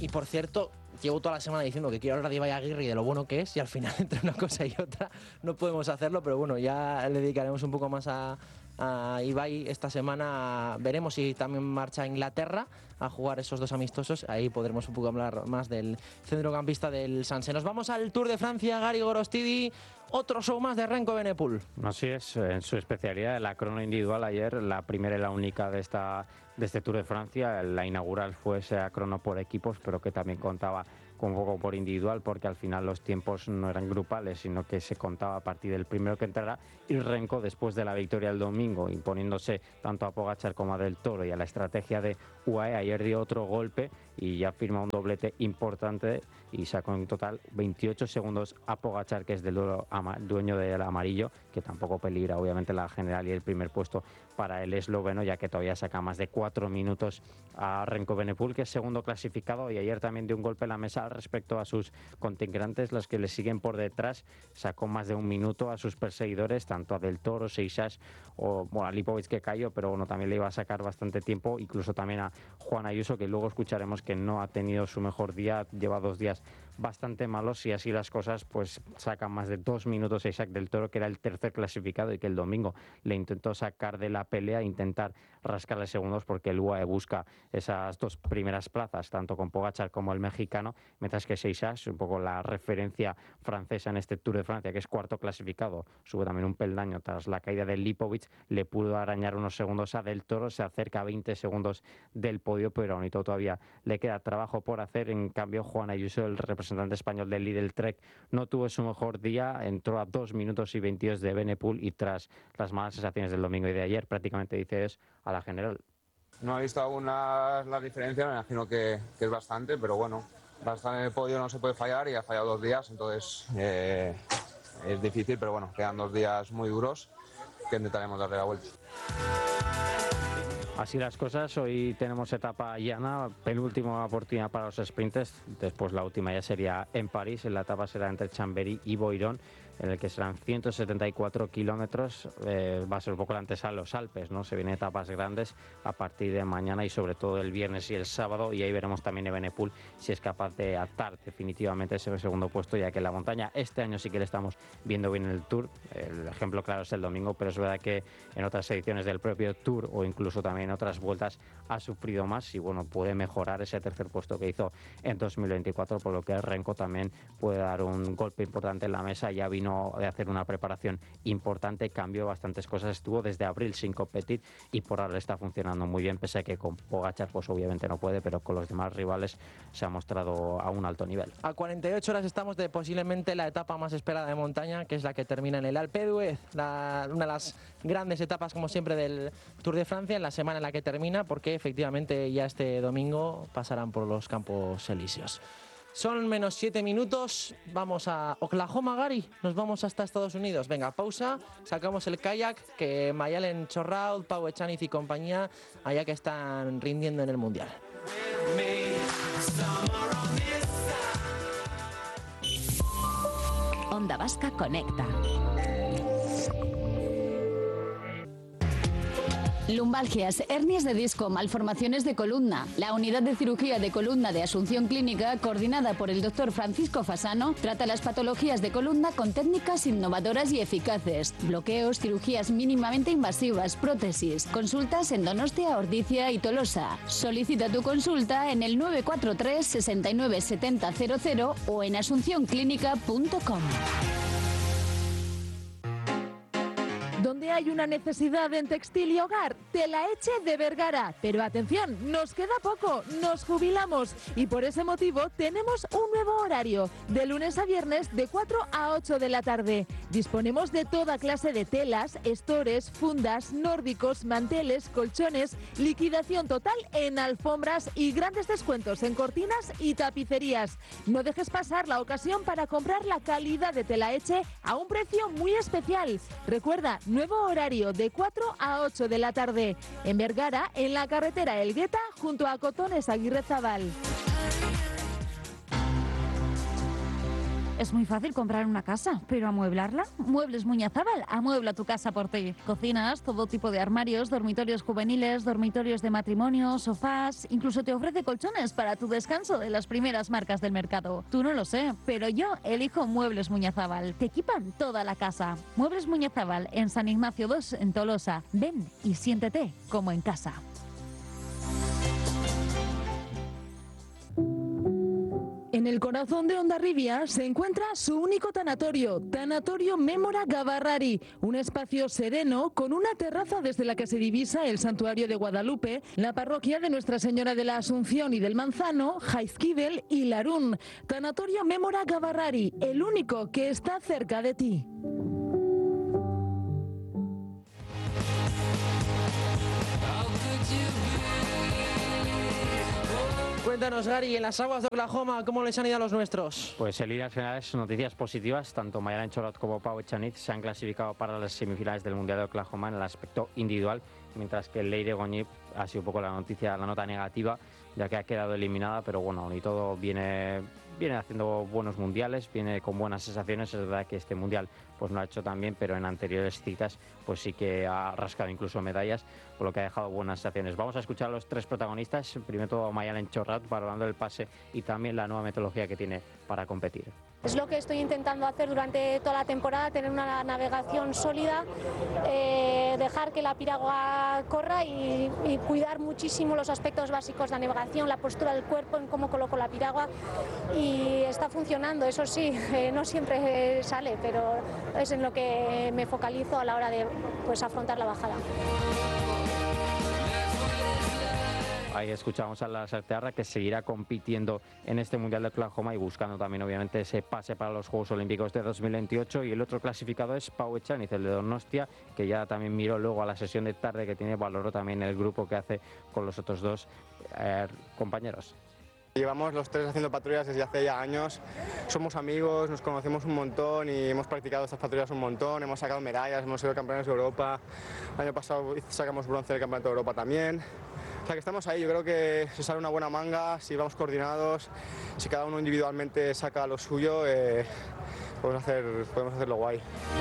Y por cierto, llevo toda la semana diciendo que quiero hablar de Ibai Aguirre y de lo bueno que es, y al final entre una cosa y otra no podemos hacerlo, pero bueno, ya le dedicaremos un poco más a Ibai esta semana. Veremos si también marcha a Inglaterra a jugar esos 2 amistosos. Ahí podremos un poco hablar más del centrocampista del Sanse. Nos vamos al Tour de Francia, Gary Gorostidi. Otro show más de Renko Evenepoel. Así es, en su especialidad, la crono individual ayer, la primera y la única de este Tour de Francia. La inaugural fue esa crono por equipos, pero que también contaba un poco por individual, porque al final los tiempos no eran grupales, sino que se contaba a partir del primero que entrara. Y Renko, después de la victoria el domingo, imponiéndose tanto a Pogačar como a Del Toro y a la estrategia de UAE, ayer dio otro golpe y ya firma un doblete importante y sacó en total 28 segundos a Pogačar, que es del dueño del amarillo, que tampoco peligra obviamente la general y el primer puesto para el esloveno, ya que todavía saca más de 4 minutos a Renko Evenepoel, que es segundo clasificado, y ayer también dio un golpe en la mesa respecto a sus contingentes, los que le siguen por detrás. Sacó más de 1 minuto a sus perseguidores, tanto a Del Toro, Seixas o a Lipovic, que cayó, pero bueno, también le iba a sacar bastante tiempo, incluso también a Juan Ayuso, que luego escucharemos que no ha tenido su mejor día, lleva 2 días bastante malos, y así las cosas pues sacan más de 2 minutos a Isaac Del Toro, que era el tercer clasificado y que el domingo le intentó sacar de la pelea, intentar rascarle segundos, porque el UAE busca esas 2 primeras plazas, tanto con Pogačar como el mexicano, mientras que Seixas, un poco la referencia francesa en este Tour de Francia, que es cuarto clasificado, sube también un peldaño tras la caída de Lipovic, le pudo arañar unos segundos a Del Toro, se acerca a 20 segundos del podio, pero aún y todo todavía le queda trabajo por hacer. En cambio, Juan Ayuso, el representante español del Lidl Trek, no tuvo su mejor día, entró a 2 minutos y 22 de Evenepoel, y tras las malas sensaciones del domingo y de ayer, prácticamente dice es a la general. No he visto aún la diferencia, me imagino que es bastante, pero bueno, bastante en el podio no se puede fallar, y ha fallado 2 días, entonces es difícil, pero bueno, quedan 2 días muy duros que intentaremos darle la vuelta. Así las cosas, hoy tenemos etapa llana, penúltima oportunidad para los sprinters, después la última ya sería en París, la etapa será entre Chambéry y Boiron, en el que serán 174 kilómetros, va a ser un poco la antesala a los Alpes, ¿no? Se vienen etapas grandes a partir de mañana y sobre todo el viernes y el sábado, y ahí veremos también Evenepoel si es capaz de atar definitivamente ese segundo puesto, ya que la montaña este año sí que le estamos viendo bien en el Tour. El ejemplo claro es el domingo, pero es verdad que en otras ediciones del propio Tour o incluso también en otras vueltas ha sufrido más, y bueno, puede mejorar ese tercer puesto que hizo en 2024, por lo que Renko también puede dar un golpe importante en la mesa. Ya vino de hacer una preparación importante, cambió bastantes cosas, estuvo desde abril sin competir y por ahora le está funcionando muy bien, pese a que con Pogačar pues obviamente no puede, pero con los demás rivales se ha mostrado a un alto nivel. A 48 horas estamos de posiblemente la etapa más esperada de montaña, que es la que termina en el Alpe d'Huez, una de las grandes etapas como siempre del Tour de Francia, en la semana en la que termina, porque efectivamente ya este domingo pasarán por los Campos Elíseos. Son menos 7 minutos, vamos a Oklahoma, Gary, nos vamos hasta Estados Unidos. Venga, pausa, sacamos el kayak, que Mayalen Chorraud, Pau Echaniz y compañía, allá que están rindiendo en el Mundial. Onda Vasca Conecta. Lumbalgias, hernias de disco, malformaciones de columna. La unidad de cirugía de columna de Asunción Clínica, coordinada por el doctor Francisco Fasano, trata las patologías de columna con técnicas innovadoras y eficaces. Bloqueos, cirugías mínimamente invasivas, prótesis. Consultas en Donostia, Ordizia y Tolosa. Solicita tu consulta en el 943 69 70 00 o en asuncionclínica.com. Donde hay una necesidad en textil y hogar, Telaeche de Vergara. Pero atención, nos queda poco, nos jubilamos y por ese motivo tenemos un nuevo horario, de lunes a viernes de 4 a 8 de la tarde. Disponemos de toda clase de telas, estores, fundas, nórdicos, manteles, colchones, liquidación total en alfombras y grandes descuentos en cortinas y tapicerías. No dejes pasar la ocasión para comprar la calidad de Telaeche a un precio muy especial. Recuerda, nuevo horario de 4 a 8 de la tarde. En Vergara, en la carretera Elgueta, junto a Cotones Aguirrezabal. Es muy fácil comprar una casa, pero amueblarla. Muebles Muñazábal amuebla tu casa por ti. Cocinas, todo tipo de armarios, dormitorios juveniles, dormitorios de matrimonio, sofás. Incluso te ofrece colchones para tu descanso de las primeras marcas del mercado. Tú no lo sé, pero yo elijo Muebles Muñazábal. Te equipan toda la casa. Muebles Muñazábal en San Ignacio 2 en Tolosa. Ven y siéntete como en casa. En el corazón de Hondarribia se encuentra su único tanatorio, Tanatorio Mémora Gavarrari, un espacio sereno con una terraza desde la que se divisa el santuario de Guadalupe, la parroquia de Nuestra Señora de la Asunción y del Manzano, Jaizkibel y Larún. Tanatorio Mémora Gavarrari, el único que está cerca de ti. Cuéntanos, Gary, en las aguas de Oklahoma, ¿cómo les han ido a los nuestros? Pues en líneas generales, noticias positivas. Tanto Mayalen Chorrot como Pau Echaniz se han clasificado para las semifinales del Mundial de Oklahoma en el aspecto individual, mientras que Leire Goñi ha sido un poco la nota negativa, ya que ha quedado eliminada, pero bueno, y todo viene haciendo buenos mundiales, viene con buenas sensaciones. Es verdad que este mundial pues no ha hecho tan bien, pero en anteriores citas pues sí que ha rascado incluso medallas, por lo que ha dejado buenas sensaciones. Vamos a escuchar a los tres protagonistas. Primero todo Mayalen Chorrot, valorando el pase y también la nueva metodología que tiene para competir. Es lo que estoy intentando hacer durante toda la temporada, tener una navegación sólida, dejar que la piragua corra y cuidar muchísimo los aspectos básicos de la navegación, la postura del cuerpo, en cómo coloco la piragua, y está funcionando, eso sí, no siempre sale, pero es en lo que me focalizo a la hora de afrontar la bajada. Ahí escuchamos a la Sartearra, que seguirá compitiendo en este Mundial de Oklahoma y buscando también obviamente ese pase para los Juegos Olímpicos de 2028. Y el otro clasificado es Pau Echaniz, el de Donostia, que ya también miró luego a la sesión de tarde que tiene, valoró también el grupo que hace con los otros dos compañeros. Llevamos los tres haciendo patrullas desde hace ya años, somos amigos, nos conocemos un montón y hemos practicado estas patrullas un montón, hemos sacado medallas, hemos sido campeones de Europa, el año pasado sacamos bronce del Campeonato de Europa también. O sea que estamos ahí, yo creo que si sale una buena manga, si vamos coordinados, si cada uno individualmente saca lo suyo, podemos hacerlo guay.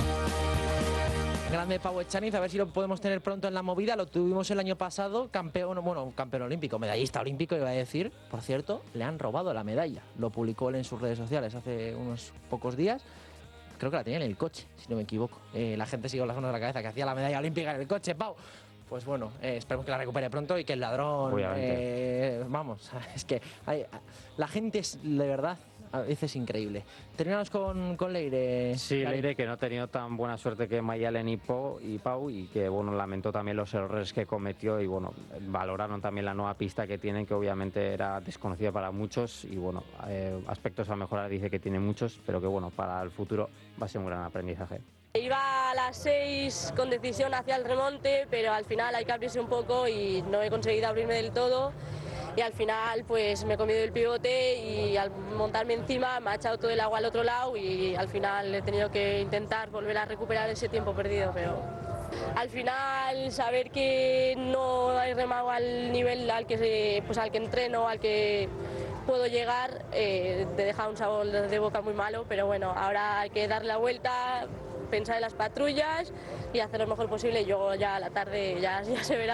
Grande Pau Echaniz, a ver si lo podemos tener pronto en la movida. Lo tuvimos el año pasado, campeón olímpico, medallista olímpico, iba a decir. Por cierto, le han robado la medalla. Lo publicó él en sus redes sociales hace unos pocos días. Creo que la tenía en el coche, si no me equivoco. La gente sigue con las manos de la cabeza que hacía la medalla olímpica en el coche, Pau. Pues bueno, esperemos que la recupere pronto y que el ladrón... vamos, es que la gente es, de verdad, a veces increíble. Terminamos con Leire. Sí, Leire, que no ha tenido tan buena suerte que Mayalen y Pau, y que bueno, lamentó también los errores que cometió, y bueno, valoraron también la nueva pista que tienen, que obviamente era desconocida para muchos, y bueno, aspectos a mejorar dice que tiene muchos, pero que bueno, para el futuro va a ser un gran aprendizaje. Iba a las 6 con decisión hacia el remonte, pero al final hay que abrirse un poco y no he conseguido abrirme del todo. Y al final pues me he comido el pivote y al montarme encima me ha echado todo el agua al otro lado y al final he tenido que intentar volver a recuperar ese tiempo perdido, pero al final saber que no he remado al nivel al que entreno, al que puedo llegar, te deja un sabor de boca muy malo, pero bueno, ahora hay que dar la vuelta, pensar en las patrullas y hacer lo mejor posible. Yo ya a la tarde ya se verá.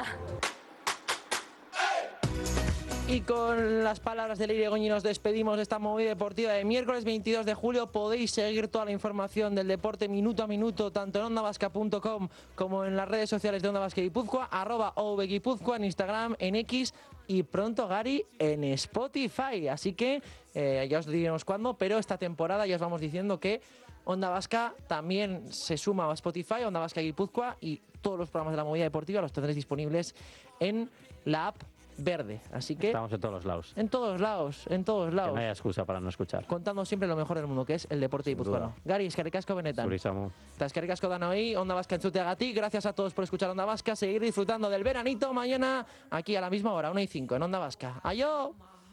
Y con las palabras de Leire Goñi nos despedimos de esta movida deportiva de miércoles 22 de julio. Podéis seguir toda la información del deporte minuto a minuto, tanto en ondavasca.com como en las redes sociales de Onda Vasca Guipúzcoa, @ovguipúzcoa en Instagram, en X y pronto, Gary, en Spotify. Así que ya os diremos cuándo, pero esta temporada ya os vamos diciendo que Onda Vasca también se suma a Spotify, Onda Vasca Guipúzcoa, y todos los programas de la movida deportiva los tendréis disponibles en la app verde, así que... Estamos en todos los lados. En todos lados. Que no haya excusa para no escuchar. Contando siempre lo mejor del mundo, que es el deporte guipuzcoano. Gary, eskerrik asko benetan. Zurizamo. Eta eskerrik asko danoi, Onda Vasca entzuteagatik. Gracias a todos por escuchar Onda Vasca, seguir disfrutando del veranito mañana, aquí a la misma hora, 1:05 en Onda Vasca. ¡Ayo!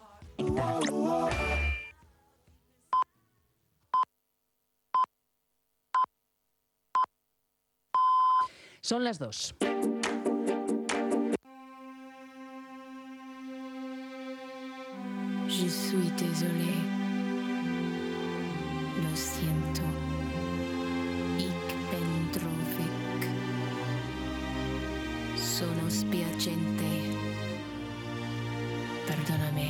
Son las 2. Je suis désolée. lo siento. Ich bin traurig. Sono spiacente. Perdóname.